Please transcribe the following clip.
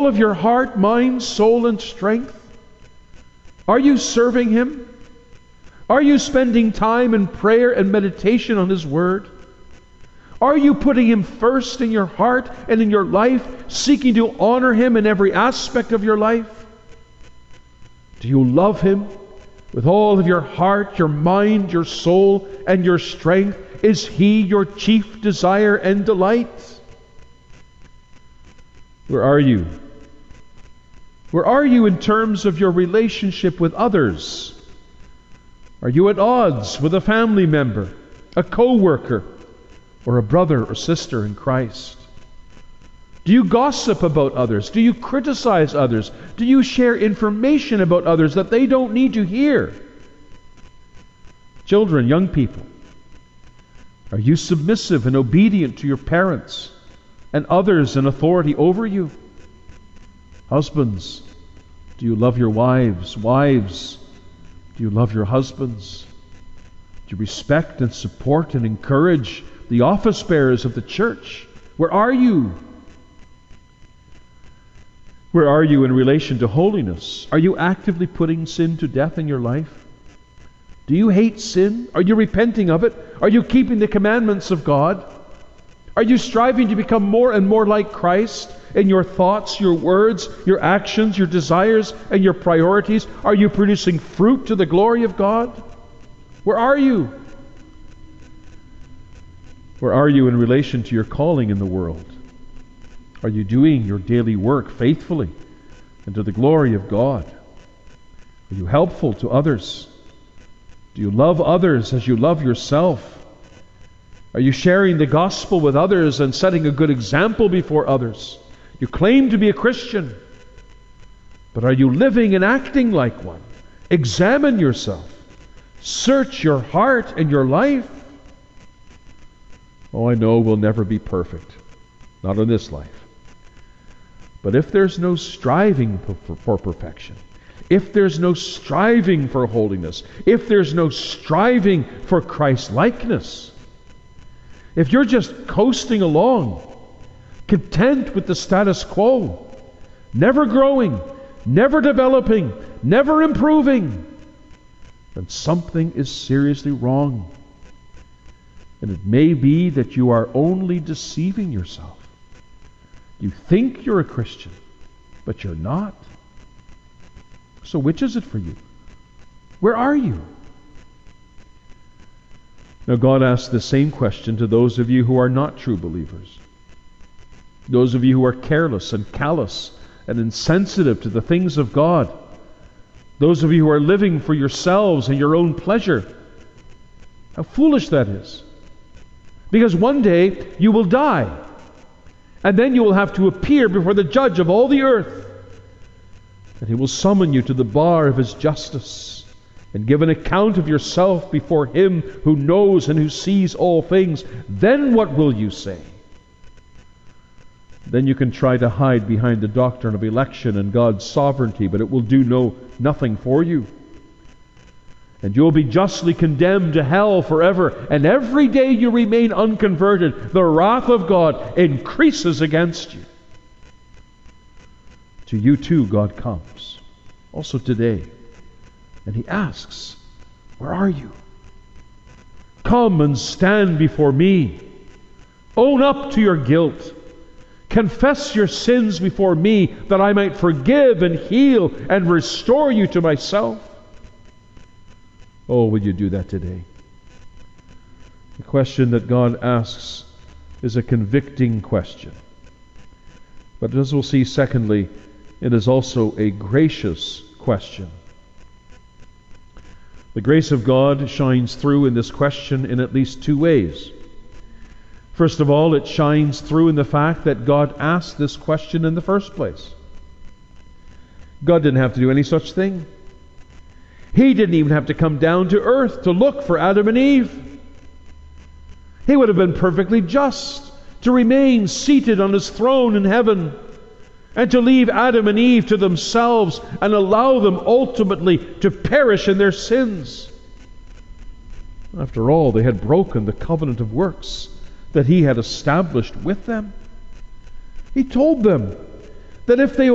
all of your heart, mind, soul, and strength? Are you serving Him? Are you spending time in prayer and meditation on His Word? Are you putting Him first in your heart and in your life, seeking to honor Him in every aspect of your life? Do you love Him with all of your heart, your mind, your soul, and your strength? Is He your chief desire and delight? Where are you? Where are you in terms of your relationship with others? Are you at odds with a family member, a co-worker, or a brother or sister in Christ? Do you gossip about others? Do you criticize others? Do you share information about others that they don't need to hear? Children, young people, are you submissive and obedient to your parents and others in authority over you? Husbands, do you love your wives? Wives, do you love your husbands? Do you respect and support and encourage the office bearers of the church? Where are you? Where are you in relation to holiness? Are you actively putting sin to death in your life? Do you hate sin? Are you repenting of it? Are you keeping the commandments of God? Are you striving to become more and more like Christ in your thoughts, your words, your actions, your desires, and your priorities? Are you producing fruit to the glory of God? Where are you? Where are you in relation to your calling in the world? Are you doing your daily work faithfully and to the glory of God? Are you helpful to others? Do you love others as you love yourself? Are you sharing the gospel with others and setting a good example before others? You claim to be a Christian, but are you living and acting like one? Examine yourself. Search your heart and your life. Oh, I know we'll never be perfect. Not in this life. But if there's no striving for perfection, if there's no striving for holiness, if there's no striving for Christ-likeness, if you're just coasting along, content with the status quo, never growing, never developing, never improving, then something is seriously wrong. And it may be that you are only deceiving yourself. You think you're a Christian, but you're not. So which is it for you? Where are you? Now God asks the same question to those of you who are not true believers. Those of you who are careless and callous and insensitive to the things of God. Those of you who are living for yourselves and your own pleasure. How foolish that is. Because one day you will die. And then you will have to appear before the judge of all the earth. And He will summon you to the bar of His justice and give an account of yourself before Him who knows and who sees all things. Then what will you say? Then you can try to hide behind the doctrine of election and God's sovereignty, but it will do nothing for you. And you'll be justly condemned to hell forever. And every day you remain unconverted, the wrath of God increases against you. To you too God comes, also today. And He asks, where are you? Come and stand before me. Own up to your guilt. Confess your sins before me, that I might forgive and heal and restore you to myself. Oh, will you do that today? The question that God asks is a convicting question. But as we'll see, secondly, it is also a gracious question. The grace of God shines through in this question in at least two ways. First of all, it shines through in the fact that God asked this question in the first place. God didn't have to do any such thing. He didn't even have to come down to earth to look for Adam and Eve. He would have been perfectly just to remain seated on His throne in heaven and to leave Adam and Eve to themselves and allow them ultimately to perish in their sins. After all, they had broken the covenant of works that He had established with them. He told them that if they